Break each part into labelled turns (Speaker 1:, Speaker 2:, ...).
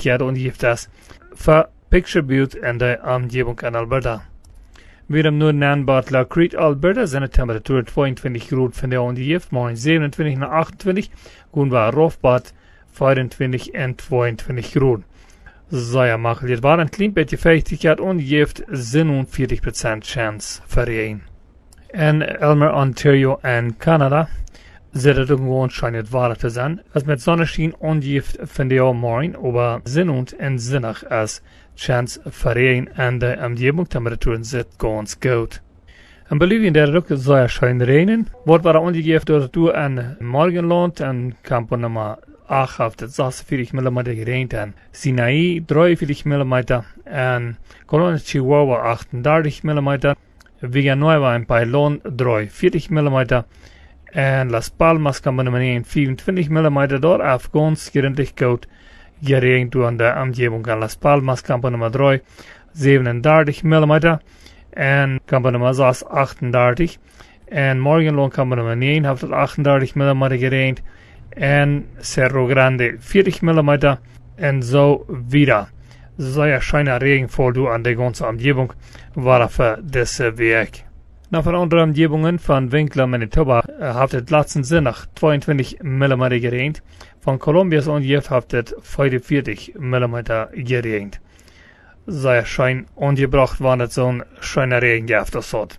Speaker 1: jaar ongeeft is voor Picture Butte en de omgeving in Alberta. Wir am Norden an Bad La Crete, Alberta, sind die Temperatur 22 Grad von der ongeeft, morgen 27 nach 28, und war Rofbad 24 und 22 Grad. Sehr machlich. Het war ein klein beetje Feuchtigkeit und geeft 47% Chance für Regen. In Elmer, Ontario en Canada zit het ook gewoon schijnend warm te zijn. Als met zonneschijn ongeeft van de morgen, aber zinnend en zinnig als Chance für Regen en de omgevingstemperaturen zit ganz gut. In Bolivien der ook sehr schön regnen. Wordt war ongeeft door het toe en Morgenland en Campo Nummer 8 heeft het 46 mm geregend en Sinaí 43 mm en Colonia Chihuahua 38 mm, Villanueva en Pailon 43 mm en Las Palmas kan men meneer 25 mm door af ganz gerendlich goed geregend door aan de omgeving aan Las Palmas kamp nummer 3 37 mm en kamp nummer 6 38 en Morgenland kamp nummer 9 heeft het 38 mm geregend en Cerro Grande 40 mm en zo wieder. Sehr schöner Regenfall du an der ganzen Umgebung war für diese Weg. Nach andere Umgebungen von Winkler, Manitoba, hat es letzten Sinn nach 22 mm geregnet. Von Kolumbias und Jeff hat es 45 mm geregnet. Sehr schön ungebracht war nicht so ein schöner Regen gehabt, das hat.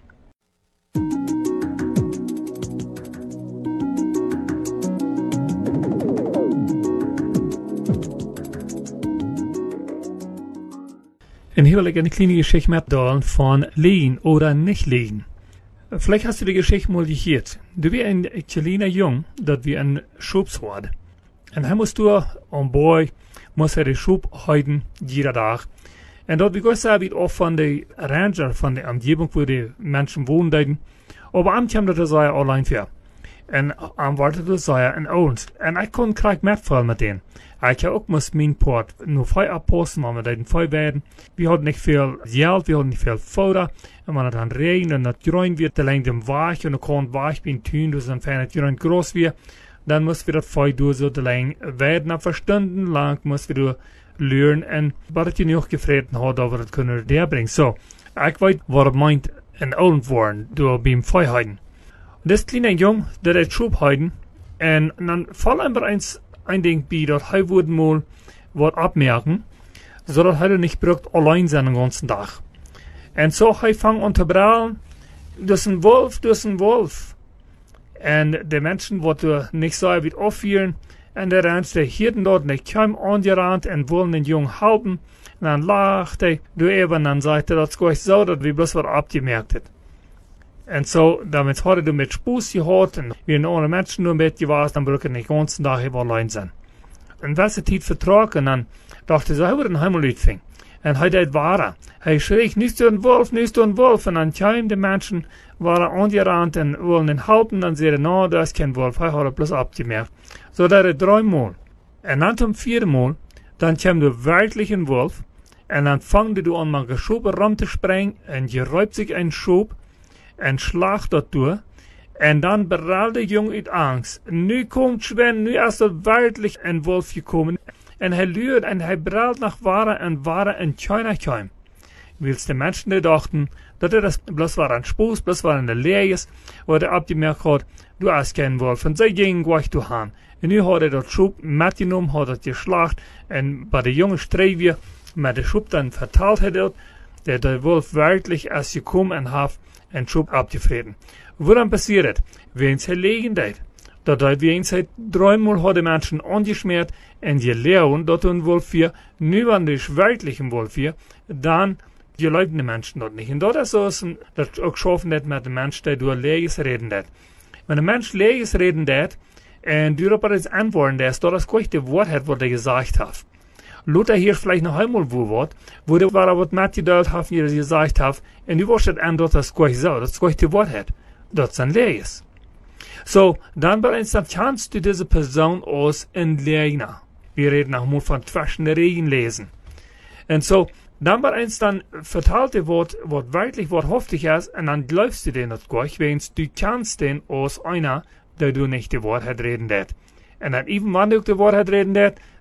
Speaker 1: Und hier will ich eine kleine Geschichte mitteilen von liegen oder nicht liegen. Vielleicht hast du die Geschichte mal gehört. Du bist ein kleiner Jung, das wir ein Schubs hat. Und dann musst du, Boy, muss die Schub halten, jeder Tag. Und dort, wie gesagt, wird auch von den Ranger, von der Umgebung, wo die Menschen wohnen, aber am Tag das sei allein für. Und am wartet das sei in uns. Und ich konnte gleich mitfallen mit denen. Ich habe auch mein Port nur 5 abposten, weil wir da 5 werden. Wir hatten nicht viel Geld, wir hatten nicht viel Futter. Und wenn es dann regnet und das Grün wird, dann längt dem Weich und dann kann Weich bin tun, dass dann das Grün groß wird. Dann müssen wir das 5 durch so lang werden. Aber stundenlang müssen wir lernen. Und was ich nicht gefragt habe, ob wir das können bringen. So, ich weiß, was meint in Olden waren, durch beim Feuerheiden. Und das kleine Jung, der hat Schub heiden. Und dann fallen einfach ein Ding bei, dass er würde mal was abmerken, so dass er nicht braucht allein sein den ganzen Tag. Und so er fängt an zu brüllen, du bist ein Wolf, du bist ein Wolf. Und die Menschen, die nicht so wie aufführen, und der rennt der Hirten dort, und die kommen angerannt und wollen den Jungen halten, und dann lacht er, du eben, und dann sagt er, das ist so, dass wir bloß was abgemerkt haben. Und so, damit hat er mit Spaß gehabt, und wir andere Menschen nur mit gewesen, dann brauchen wir den ganzen Tag immer allein sein. Und was er Zeit vertrag, und dann dachte er so, er würde ein Heimellied fingen. Und er hat wahr. Er schrie, nicht du ein Wolf, nicht du ein Wolf. Und dann kamen die Menschen, waren angerannt und wollen ihn halten, dann sagten, no, das ist kein Wolf, er hat bloß abgemerkt. So, da er 3 Mal. Und dann zum 4. Mal, dann kam der wirklich ein Wolf, und dann fangte du an, mal geschoben rum zu springen, und geräubt sich ein Schub, und schlagt dort durch, und dann berallt der Junge in Angst. Nu kommt Sven, nu ist er wirklich ein Wolf gekommen, und er lügt, und er berallt nach Ware und keiner kam. Weil die Menschen die dachten, dass er das bloß war ein Spaß, bloß war eine Leer ist, wo er abgemerkt hat, du hast keinen Wolf, und sie gingen gleich zu haben. Und nu hat er dort Schub mitgenommen, hat er geschlacht, und bei der Junge Streivie, mit der Schub dann verteilt hat er, der Wolf wirklich erst gekommen und hat einen Schub abgefressen. Wo dann passiert, wenn es gelegen hat, dass wenn es 3 Mal hat die Menschen angeschmiert und gelehrt, dass ein Wolf hier, nur wenn es wirklich ein Wolf hier, dann geläufen die Menschen dort nicht. Und das ist so, dass auch geschaffen hat mit dem Menschen, der durch Leges reden hat. Wenn ein Mensch Leges reden hat, und du aber das antworten hast, dass das gleich das Wort hat, was er gesagt hat. Luther hier vielleicht noch einmal wo der war, was Matthew dort hat, wie er gesagt hat, und du wirst das antworten, das gleich so, das gleich das Wort hat. Das ist ein Leges. So, dann bei uns, dann kannst du diese Person aus entlehnen. Wir reden auch mal von zwischen Regen lesen. Und so, dann bei uns dann verteilt das Wort, was wirklich wahrhaftig ist, und dann glaubst du den das gleich, wenn du kannst den aus einer, der du nicht das Wort hat reden wird. Und dann eben, wenn du das Wort hat reden wird,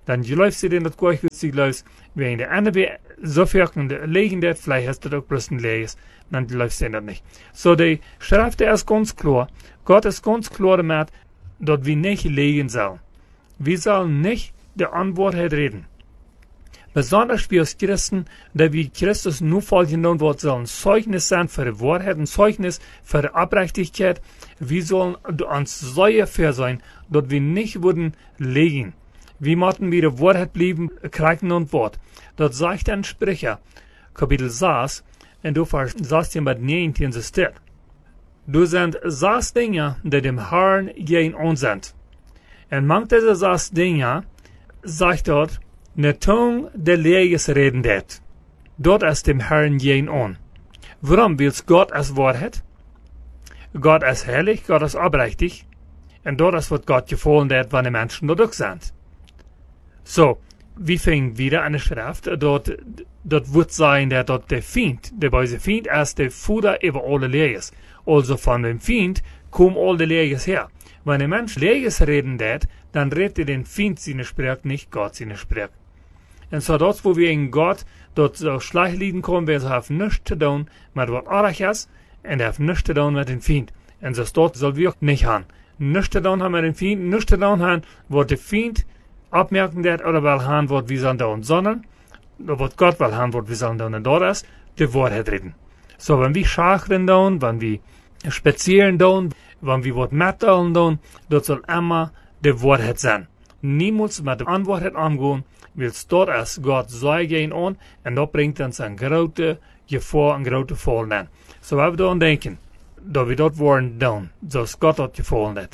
Speaker 1: dann läufst du den das gleich, wie du läufst, wegen der andere so viel legen das, vielleicht hast du doch bloß ein leeres, dann läufst du das nicht. So, die Schrift ist ganz klar, Gott ist ganz klar damit, dass wir nicht legen sollen. Wir sollen nicht die Unwahrheit reden. Besonders wir als Christen, da wir Christus nur folgen wollen, sollen Zeugnis sein für die Wahrheit, ein Zeugnis für die Aufrichtigkeit. Wir sollen uns so fair sein, dass wir nicht würden legen. Wir müssen mit der Wahrheit bleiben, kriegen und Wort. Das sagt ein Sprecher, Kapitel 6, und du Vers 16 bis 19 steht. Du sind 6 Dinge, die dem Herrn gegen uns sind. Und manche dieser 6 Dinge, sagt dort, ne Tung der Leges reden det. Dort ist dem Herrn gegen uns. Warum willst Gott als Wahrheit? Gott ist herrlich, Gott ist aufrichtig. Und dort ist, was Gott gefallen hat, wenn die Menschen dort auch sind. So, wir finden wieder eine Schrift, dort wird sein, dass dort der Feind, der böse Feind ist der Fuder über alle Leges. Also von dem Feind kommen alle Leges her. Wenn ein Mensch Leges reden hat, dann redet den Feind seine Sprache, nicht Gott seine Sprache. Und so dort, wo wir in Gott dort so Schleichlieden kommen, wir haben nichts zu tun mit was Arach ist, und haben nichts zu tun mit dem Feind. Und so dort soll wir auch nicht haben. Nichts zu tun haben mit dem Feind, nichts zu tun haben, was der Feind abmerken wird, oder will haben, was wir sollen tun, sondern was Gott will haben, was wir sollen tun. Und dort ist die Wahrheit reden. So, wenn wir schachern tun, wenn wir spazieren tun, wenn wir was mitteilen tun, dort soll immer die Wahrheit sein. Niemals mit der Unwahrheit angehen, weil dort ist Gott sei gegen uns, und das bringt uns ein große Gefahr, ein großer Fall an. So, wenn wir daran denken, dass wir dort wollen tun, so ist Gott dort gefallen hat.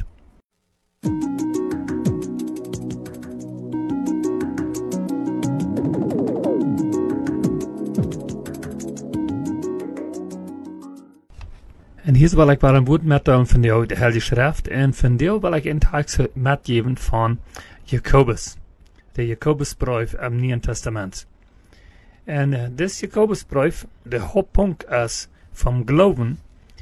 Speaker 1: En hier wil ik wel een woord mitteilen van de Heilige Schrift. En van deel wil ik een tekst mitgeben van Jakobus. De Jakobusbrief im Neuen Testament. En dit Jakobusbrief, de hoofdpunt is van Glauben.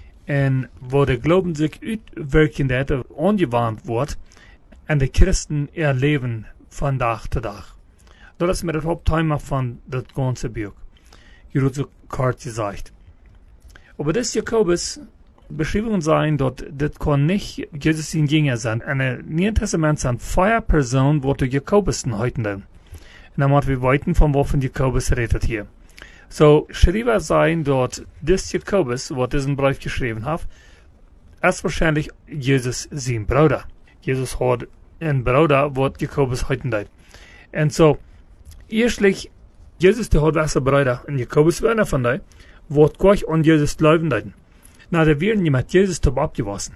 Speaker 1: En wo de Glauben zich uitwerken dat angewandt wordt. En de Christen erleben van dag tot dag. Dat is met het hoofdthema van dat ganze Buch. Je wordt zo kort gezegd. Aber das Jakobus Beschreibungen sein, dort, das kann nicht Jesus in Jünger sein. Eine Neuen Testament sind 4 Personen, wo der Jakobus heute nennen. Und dann müssen wir weiten, von wovon Jakobus redet hier. So, schreiber sein, dort, das Jakobus, wo diesen Brief geschrieben hat, ist wahrscheinlich Jesus sein Bruder. Jesus hat einen Bruder, wo Jakobus heute nennt. Und so, erstlich, Jesus, der hat was Bruder, und Jakobus war einer von denen, wird gleich an Jesus glauben leiden. Na, da werden die mit Jesus top abgewaschen.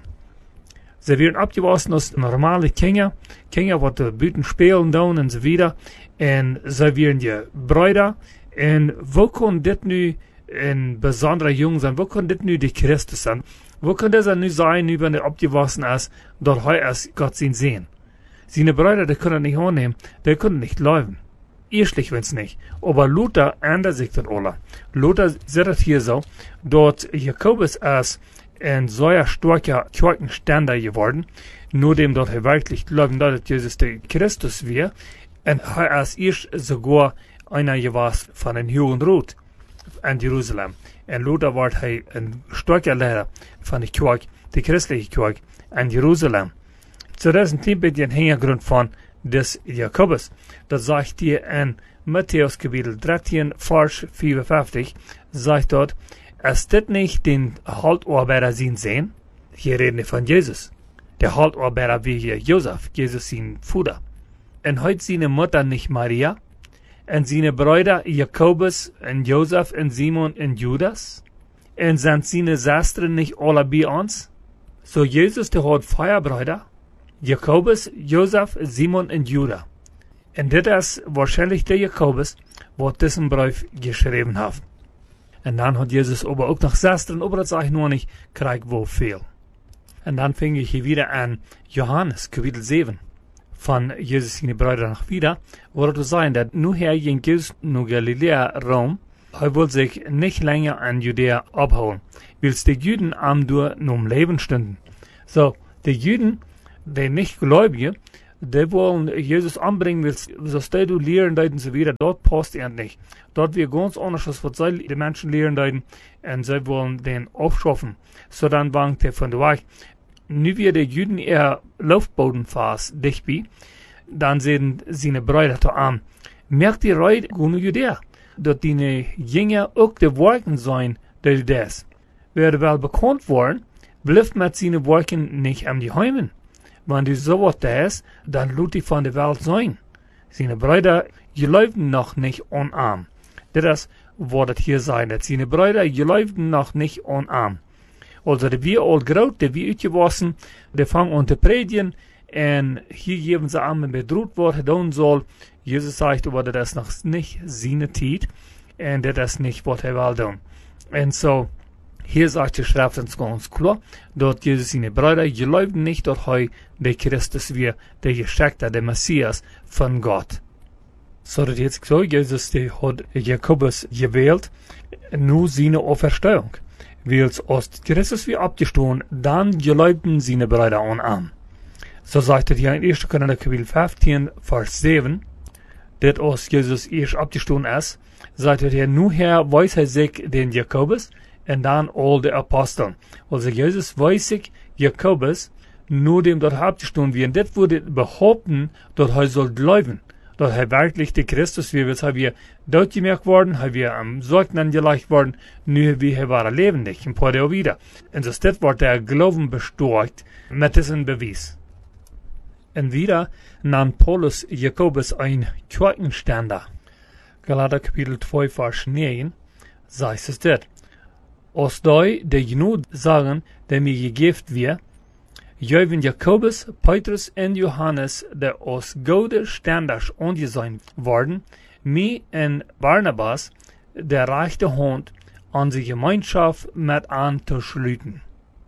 Speaker 1: Sie werden abgewaschen als normale Kinder, die buiten spielen doen und so weiter. Und sie werden die Brüder. Und wo kann das nu ein besonderer Jung sein? Wo kann das nu die Christus sein? Wo kann das nu sein, wenn er abgewaschen ist, dort er ist Gott sehen? Seine Brüder, die können nicht annehmen, die können nicht laufen. Erstlich wenn's nicht. Aber Luther ändert sich das alle. Luther sagt hier so, dort Jakobus ist ein sehr starker Kirchenständer geworden, nur dem dort er wirklich glauben, dass Jesus der Christus wäre, und er ist erst sogar einer gewesen von den Juden Rot in Jerusalem. Und Luther war ein starker Lehrer von der Kirche, der christlichen Kirche in Jerusalem. So das ist ein bisschen Hintergrund von des Jakobus. Das sagt hier in Matthäus Kapitel 13, Vers 54, sagt dort, ist das nicht den Haltarbeiter sehen? Hier reden wir von Jesus. Der Haltarbeiter wie hier Josef, Jesus sein Vater. Und heute seine Mutter nicht Maria? Und seine Brüder Jakobus und Josef und Simon und Judas? Und sind seine Schwestern nicht alle bei uns? So Jesus, der hat 4 Brüder. Jakobus, Josef, Simon und Judah. Und das ist wahrscheinlich der Jakobus, der diesen Brief geschrieben hat. Und dann hat Jesus aber auch noch Schwestern, aber das sage ich nur nicht, kriegt wohl viel. Und dann fing ich hier wieder an Johannes, Kapitel 7, von Jesus seine Brüder noch wieder, wo das sein, dass nur Herr ging Jesus nur Galiläa, Rom, er wollte sich nicht länger an Judäa abholen, weil die Juden am nur Leben stünden. So, die Juden, die Nichtgläubigen, die wollen Jesus anbringen, was du lehren und so wieder, dort passt er nicht. Dort wird ganz anders, als was die Menschen lehren und sie wollen den aufschaffen. So dann wankt er von der Weg. Nu wir die Juden ihr Laufboden fast dicht bei, dann sehen seine Brüder da an. Merkt ihr heute, gute Judäa, dass die Jünger auch die Worken sein, die das. Wer wel bekannt worden, bleibt mit seinen Worken nicht am die Heimen. Wenn du sowas das, dann lut die von der Welt sein. Seine Brüder geläuften noch nicht unarm. Das wird hier sein, dass seine Brüder geläuften noch nicht unarm. Also die wir all groot, die wir uitgewassen, die fangen an zu predigen, und hier geben sie an, wenn bedroht wird, tun soll. Jesus sagt, aber das ist noch nicht seine Zeit, und das ist nicht, was will tun. Und so, hier sagt die Schrift uns ganz klar, dass Jesus seine Brüder geläuften nicht, dass der Christus wir, der Geschickte, der Messias von Gott. So, das jetzt so, Jesus, der hat Jakobus gewählt, nur seine Auferstehung. Wils als Christus wie abgestoßen, dann geläuften seine Brüder an. So sagt er hier in 1. Korinther Kapitel 15, Vers 7, dass als Jesus erst abgestoßen ist, sagt er hier, nur her weiß er sich den Jakobus und dann all die Aposteln. Also Jesus weiß sich Jakobus, nur dem dort abgestoßen wird. Und das würde behaupten, dass er soll glauben. Dass er wirklich der Christus wie wird, haben wir dort gemerkt worden, haben wir am Sorgen angelegt worden, nur wie er war lebendig, ein paar Jahre wieder. Und so das wird der Glauben bestärkt mit diesem Beweis. Und wieder nahm Paulus Jakobus ein Kirchenständer. Galater Kapitel 2, Vers 9, sagt es das. Als die genug sagen, der mir gegeben wird, Juiven Jakobus, Petrus und Johannes, der aus Gode Standards angesehen worden, mir und Barnabas, der rechte Hand, an die Gemeinschaft mit anzuschließen.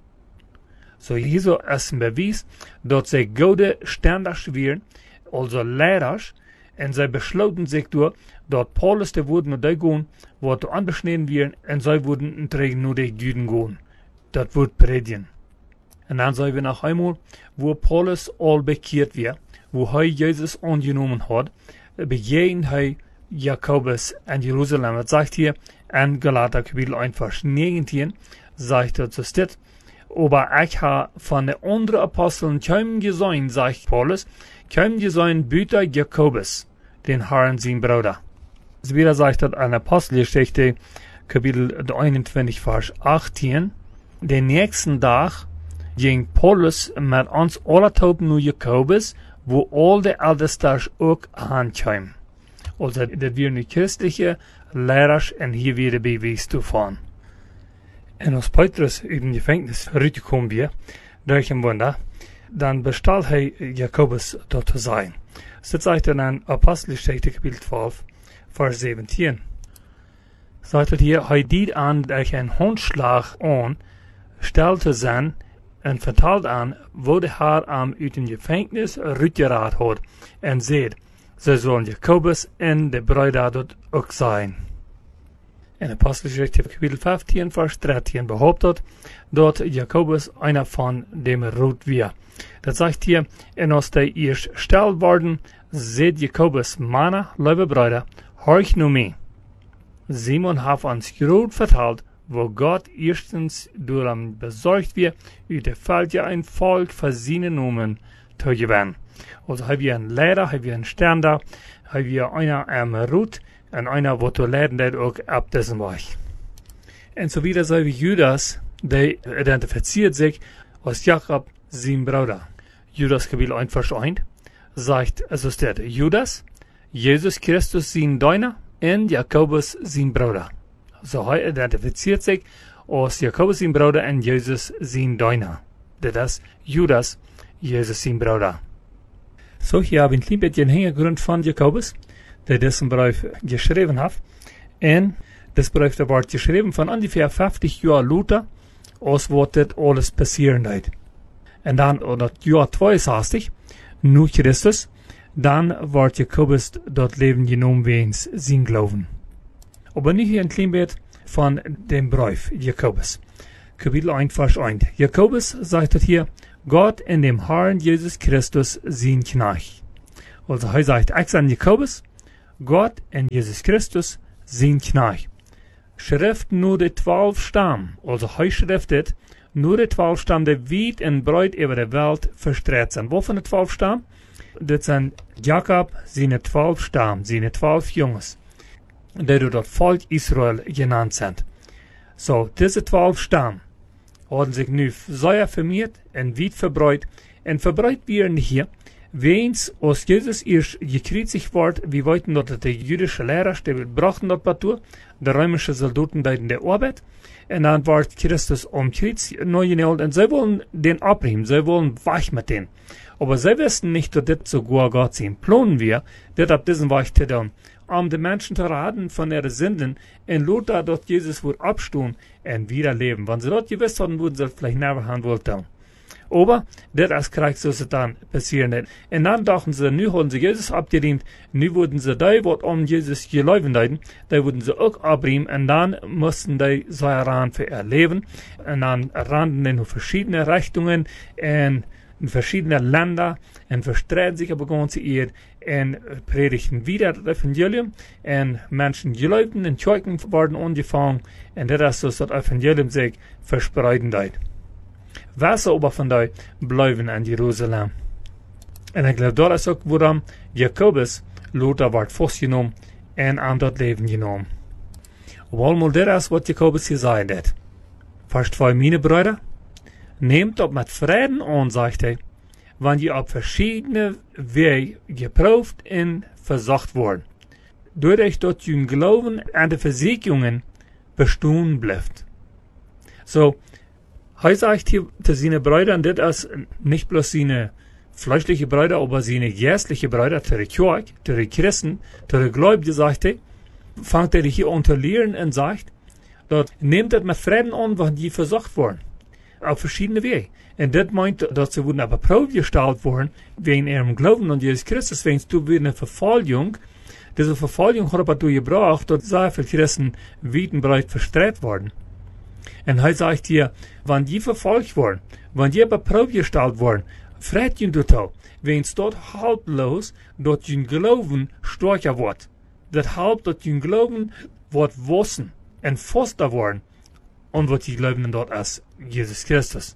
Speaker 1: So hierso ist ein Beweis, dass sie Gode Standards wären, also Lehrer, und sie beschlossen sich durch, dass Paulus der Wurden nur die gehen, wo zu anbeschnitten werden, und sie würden trägen nur die Juden gehen. Das wird predigen. Und dann sehen wir noch einmal, wo Paulus all bekehrt wird, wo er Jesus angenommen hat, begegnet er Jakobus in Jerusalem. Das sagt hier in Galater Kapitel 1, Vers 19, sagt er zu steht, aber ich habe von den anderen Aposteln kaum gesehen, sagt Paulus, kaum gesehen, büter Jakobus, den Herrn sein Bruder. Es wieder sagt er in Apostelgeschichte, Kapitel 21, Vers 18, den nächsten Tag ging Paulus mit uns alle Tauben nur Jakobus, wo all die Ältesten auch ankamen. Also, das wir nu christliche Lehrer und hier wieder Beweis davon. Und als Petrus in dem Gefängnis rausgekommen wird, durch ein Wunder, dann bestellt er Jakobus dort zu sein. Das sagt er in Apostelgeschichte Kapitel 12, Vers 17. Sagt er hier, er diet an durch einen Handschlag an, stellte sein, und vertelt an, wo der Herr am uit dem Gefängnis rückgerat hat, und seht, sie sollen Jakobus und die Brüder dort auch sein. In Apostelgeschichte Kapitel 15, Vers 13 behauptet, dort Jakobus einer von dem Rot wir. Das sagt hier, und als der erst stellt worden, seht Jakobus, meine liebe Brüder, horch nur mir. Simon hat uns Rot verteilt, wo Gott erstens durch ihn besorgt wird, über der Feld ja ein Volk für seine Namen zu gewinnen. Also haben wir einen Lehrer, haben wir einen Ständer, haben wir einer am Rut und einer, wo zu lehren, der auch ab diesem Weg. Und so wieder so wie Judas, der identifiziert sich als Jakob, sein Bruder. Judas Kapitel 1, Vers 1 sagt, also steht, Judas, Jesus Christus sein Deiner und Jakobus sein Bruder. So er identifiziert sich als Jakobus sein Bruder und Jesus sein Deiner. Das ist Judas, Jesus sein Bruder. So, hier habe ich ein klein bisschen Hintergrund von Jakobus, der diesen Brief geschrieben hat. Und das Brief der wird geschrieben von ungefähr 50 Jahren Luther, als was das alles passieren wird. Und dann, das Jahr 62, nur Christus, dann wird Jakobus dort Leben genommen wegen sein Glauben. Aber nicht hier ein klein bisschen von dem Brief Jakobus. Kapitel 1, Vers 1. Jakobus sagt hier, Gott in dem Herrn Jesus Christus sein Knecht. Also er sagt, ich an Jakobus, Gott in Jesus Christus sein Knecht. Schrift nur die 12 Stamm, also er schriftet nur die 12 Stamm, die weit und breit über die Welt verstreut sind. Wovon die 12 Stamm? Das sind Jakob, seine 12 Stamm, seine 12 Jungs, die durch das Volk Israel genannt sind. So, diese 12 Stamm haben sich nu sehr vermehrt und weit verbreitet. Und verbreitet werden hier, wenn's aus Jesus erst gekreuzigt wird, wie wollten dort die jüdische Lehrer, die brachten dort Patur, die römische Soldaten da in der Arbeit, und dann wird Christus umkreuzt, und sie wollen den abbrechen, sie wollen weich mit denen. Aber sie wissen nicht, dass das sogar Gott sein Plan wir, das ab diesem Weg zu tun, um die Menschen zu raten von ihren Sünden, und Luther dort Jesus wird abstehen und wieder leben. Wenn sie dort gewusst haben, würden sie vielleicht never haben wollen. Aber, das als Krieg so es dann passieren nicht. Und dann dachten sie, nu haben sie Jesus abgedient, nu würden sie da, was Jesus geläufen haben, da würden sie auch abbrechen, und dann mussten die so ran für ihr Leben, und dann rannten in verschiedene Richtungen, und in verschiedene Länder, und verstreiten sich aber ganz ihr, und predigten wieder das Evangelium, und Menschen geläuften, und Kirchen wurden angefangen, und das ist so das Evangelium sich verspreiten hat. Wasser aber von da bleiben in Jerusalem. Und ich glaube, dort ist auch, woran Jakobus Luther wird festgenommen und an das Leben genommen. Aber einmal das ist, was Jakobus hier gesagt hat. Vers 2, meine Brüder, nehmt ob mit Frieden an, sagt er, wenn ihr auf verschiedene Wege geprüft und versucht worden, dadurch dort ihr Glauben an die Versicherungen bestehen bleibt. So, er sagt hier zu seinen Brüdern, das ist nicht bloß seine fleischliche Brüder, aber seine geistliche Brüder, zu der Kirche, zu den Christen, zu den Gläubigen, sagt er, fängt er hier an zu lehren und sagt, dort nehmt das mit Frieden an, wenn die versucht wurden. Auf verschiedene Wege. Und das meint, dass sie wurden aber Probe gestellt worden, wegen ihrem Glauben an Jesus Christus, wegen du wieder eine Verfolgung. Diese Verfolgung hat aber gebracht, dass sehr viele Christen weit und breit verstreut worden. Und er sagt hier, wenn die verfolgt wurden, wenn die aber Probe gestellt wurden, freut ihn dort auch, wenn es dort haltlos, dort ihr Glauben stärker wird. Das halb, dort ihr Glauben wird wachsen und fester worden. Und was die glauben dort als Jesus Christus.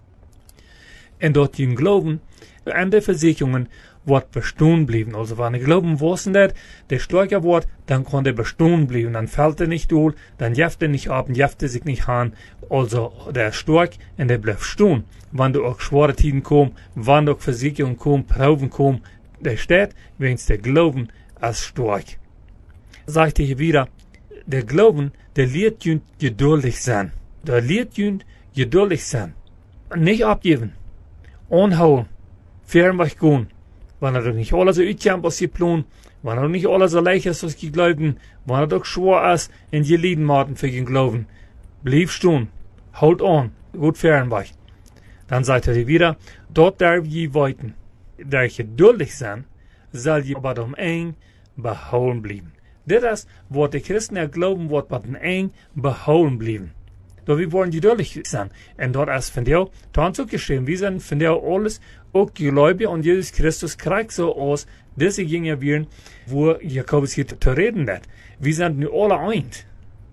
Speaker 1: Und dort ihr Glauben an die Versicherungen wird bestehen bleiben. Also wenn der Glauben wachsen wird, der stärker wird, dann kann der bestehen bleiben. Dann fällt er nicht durch, dann jäfft er nicht ab, jäfft er sich nicht an. Also der ist stark und der bleibt stehen. Wenn du auch schwere Tiden kommen, wenn auch Versicherungen kommen, Proben kommen, der steht, wenn es der Glauben als stark. Sagt er hier wieder, der Glauben, der lehrt ihn geduldig sein. Der lehrt ihn geduldig sein. Nicht abgeben. Anhauen. Fernweg gehen. Wenn er doch nicht alles so uitkommt, was sie planen, wenn er doch nicht alles so leicht ist, was sie glauben, wenn er doch schwer ist, in die Lieden maten für den Glauben. Bleib stehen. Halt an. Gut Fernweg. Dann sagt er wieder, dort darf je weiten. Da ich geduldig sein, soll je aber dem eng behauen bleiben. Das ist, was die Christen glauben, was bei den eng behauen bleiben. Da wir wollen geduldig sein. Und dort ist von dir, dann so geschrieben, wir sind von dir alles, auch Gläubige und Jesus Christus kriegt so aus, diese Dinge werden, wo Jakobus hier zu reden hat. Wir sind nur alle eins.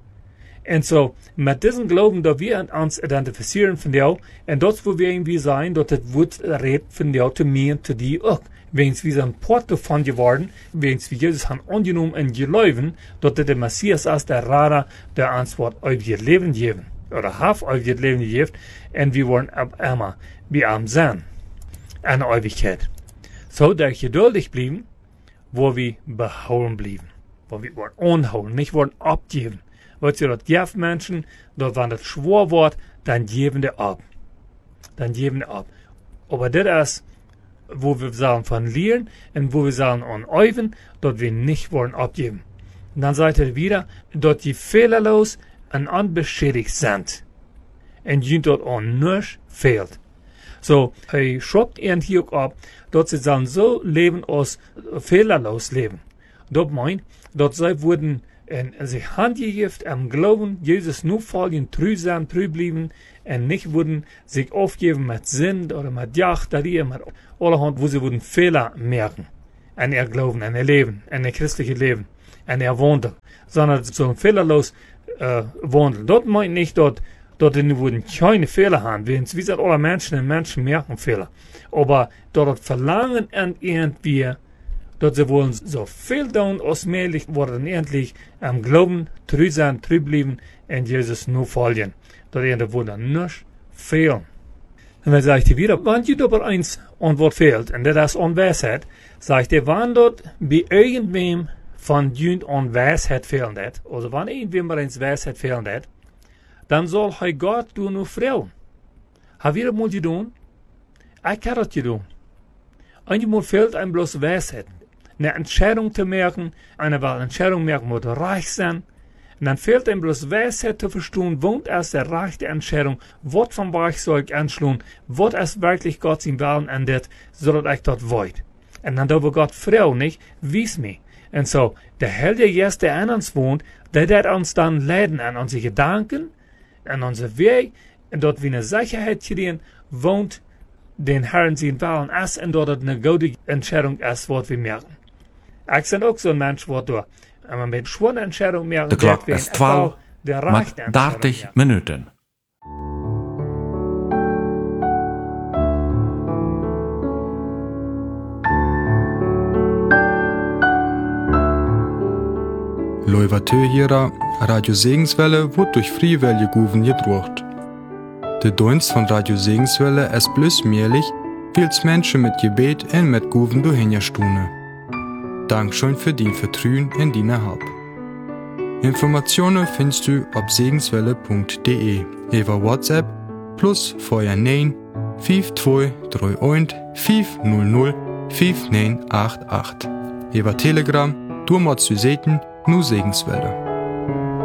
Speaker 1: Und so, mit diesem Glauben, da wir uns identifizieren von dir, und dort, wo wir irgendwie sein, dort wird redet von dir zu mir und zu dir auch. Wenn wir sind Port davon geworden, wenn wir Jesus haben angenommen und geläufen, dort der Messias als der Radar, der Antwort auf ihr Leben geben. Oder auf ihr Leben gegeben, und wir wollen ab einmal wie am sein. Eine Ewigkeit. So, da geduldig blieben, wo wir behauen blieben. Wo wir wollen anhauen, nicht wollen abgeben. Weil sie dort geben Menschen, dort wenn das schwor wird, dann geben die ab. Dann geben die ab. Aber das ist, wo wir sagen von lernen und wo wir sagen an Euven, dort wir nicht wollen abgeben. Und dann sagt er wieder, dort die fehlerlos und unbeschädigt sind. Und die dort an nichts fehlt. So, er schreibt ihn hier auch ab, dort sie sollen so leben als fehlerlos leben. Dort meint, dort sie wurden en sich handgegeven am Glauben, Jesus nur folgen, trüsam, treu bleiben, en nicht würden sich aufgeben mit Sinn oder mit Jagderie, mit allerhand, wo sie würden Fehler merken. An ihr Glauben, an ihr Leben, an ihr christliche Leben, an ihr Wandel. Sondern so fehlerlos wandeln. Dort meint nicht, dort die würden keine Fehler haben. Wir sind alle Menschen und Menschen merken Fehler. Aber dort verlangen an irgendwie, dort sie wollen so viel tun als möglich, worden endlich am Glauben, treu sein, treu bleiben und Jesus nur folgen. Dort wollen nicht fehlen. Und dann sagt er wieder, wenn je aber eins Antwort fehlt, und das ist Unweisheit, sagt er, wenn dort bei irgendwem von jünd an Weisheit fehlen hat, also wenn irgendwem mal eins Weisheit fehlen hat, dann soll hij Gott du nur fragen. Hat wieder mal getan? Ich kann das getan. Einmal fehlt einem bloß Weisheit. Eine Entscheidung zu merken, eine Entscheidung merken, muss reich sein. Und dann fehlt einem bloß Weisheit zu verstehen, wo ist der rechte Entscheidung, was vom Bereich soll ich anschlagen, was ist wirklich Gott sein Willen an das, so dass ich dort wollt. Und dann darf Gott fragen, nicht? Wies mir. Und so, der Heilige Geist, der an uns wohnt, der wird uns dann leiten an unsere Gedanken, an unser Weg, und dort wie eine Sicherheit kriegen, wohnt den Herrn sein Willen ist, und dort eine gute Entscheidung ist, was wir merken. Ich bin auch so ein Mensch, wo du mit schwere Entscheidung merken,
Speaker 2: de klok is 12 met 30 minuten.
Speaker 3: Loivateuhierer, Radio Segenswelle wird durch Friewelle Guven gedruckt. Der Dienst von Radio Segenswelle ist bloß möglich, weil Menschen mit Gebet und mit Guven durchhinterstunden. Dankeschön für dein Vertrauen in deine Help. Informationen findest du auf segenswelle.de über WhatsApp plus 49 5231 500 5988. Über Telegram, du musst du sehen, nur Segenswelle.